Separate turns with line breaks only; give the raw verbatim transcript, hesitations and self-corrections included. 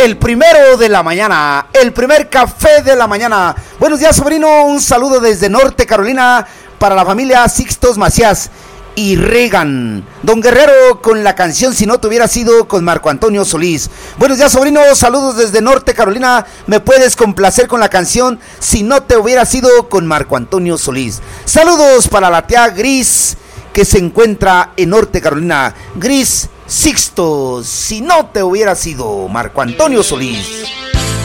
El primero de la mañana, el primer café de la mañana. Buenos días, sobrino, un saludo desde Norte Carolina para la familia Sixtos Macías y Regan. Don Guerrero con la canción Si no te hubiera sido, con Marco Antonio Solís. Buenos días, sobrino, saludos desde Norte Carolina. ¿Me puedes complacer con la canción Si no te hubiera sido, con Marco Antonio Solís? Saludos para la tía Gris, que se encuentra en Norte Carolina. Gris Sixtos, Si no te hubiera sido, Marco Antonio Solís.